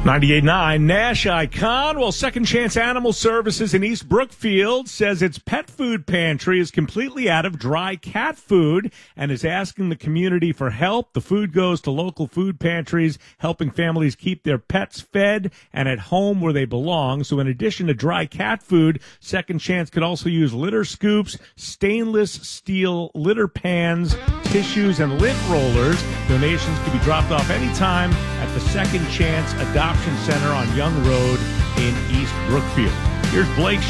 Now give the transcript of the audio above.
98.9 Nash Icon. Well, Second Chance Animal Services in East Brookfield says its pet food pantry is completely out of dry cat food and is asking the community for help. The food goes to local food pantries, helping families keep their pets fed and at home where they belong. So in addition to dry cat food, Second Chance could also use litter scoops, stainless steel litter pans, tissues, and lint rollers. Donations can be dropped off anytime at the Second Chance Adoption Center on Young Road in East Brookfield. Here's Blake